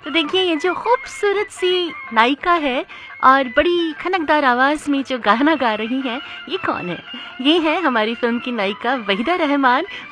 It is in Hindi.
तो देखिए ये जो खूबसूरत सी नायिका है और बड़ी खनकदार आवाज़ में जो गाना गा रही हैं, ये कौन है? ये है हमारी फ़िल्म की नायिका वहीदा रहमान।